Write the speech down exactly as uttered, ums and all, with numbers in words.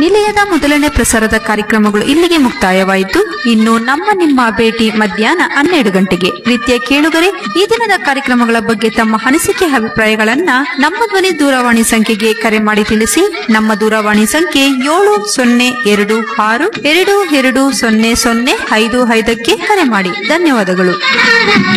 ನಿಲಯದ ಮೊದಲನೇ ಪ್ರಸಾರದ ಕಾರ್ಯಕ್ರಮಗಳು ಇಲ್ಲಿಗೆ ಮುಕ್ತಾಯವಾಯಿತು. ಇನ್ನು ನಮ್ಮ ನಿಮ್ಮ ಭೇಟಿ ಮಧ್ಯಾಹ್ನ ಹನ್ನೆರಡು ಗಂಟೆಗೆ. ಪ್ರೀತಿಯ ಕೇಳುಗರೆ, ಈ ದಿನದ ಕಾರ್ಯಕ್ರಮಗಳ ಬಗ್ಗೆ ತಮ್ಮ ಅನಿಸಿಕೆ ಅಭಿಪ್ರಾಯಗಳನ್ನ ನಮ್ಮ ಧ್ವನಿ ದೂರವಾಣಿ ಸಂಖ್ಯೆಗೆ ಕರೆ ಮಾಡಿ ತಿಳಿಸಿ. ನಮ್ಮ ದೂರವಾಣಿ ಸಂಖ್ಯೆ ಏಳು ಸೊನ್ನೆ ಎರಡು ಆರು ಎರಡು ಎರಡು ಸೊನ್ನೆ ಸೊನ್ನೆ ಐದು ಐದಕ್ಕೆ ಕರೆ ಮಾಡಿ. ಧನ್ಯವಾದಗಳು.